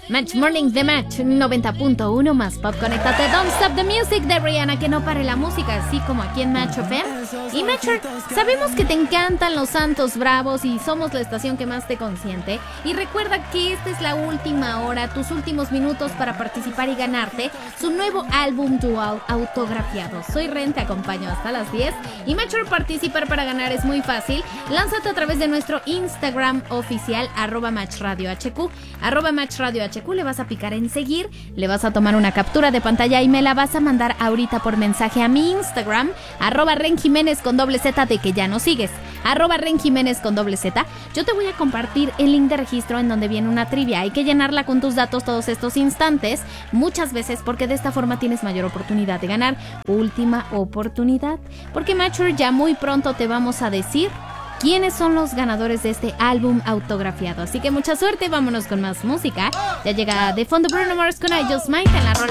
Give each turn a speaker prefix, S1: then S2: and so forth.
S1: Match Morning The Match 90.1 más pop. Conéctate. Don't Stop the Music de Rihanna, que no pare la música, así como aquí en Match FM. Y Matcher, sabemos que te encantan los Santos Bravos y somos la estación que más te consiente. Y recuerda que esta es la última hora, tus últimos minutos para participar y ganarte su nuevo álbum dual autografiado. Soy Ren, te acompaño hasta las 10. Y Matcher, participar para ganar es muy fácil. Lánzate a través de nuestro Instagram oficial, @MatchRadioHQ, @MatchRadioHQ. Le vas a picar en seguir, le vas a tomar una captura de pantalla y me la vas a mandar ahorita por mensaje a mi Instagram, @RenJiménez con Z, de que ya no sigues, @RenJiménez con Z. Yo te voy a compartir el link de registro en donde viene una trivia. Hay que llenarla con tus datos todos estos instantes, muchas veces, porque de esta forma tienes mayor oportunidad de ganar. Última oportunidad, porque Matcher, ya muy pronto te vamos a decir quiénes son los ganadores de este álbum autografiado. Así que mucha suerte, vámonos con más música. Ya llega de fondo Bruno Mars con I Just Might en la rola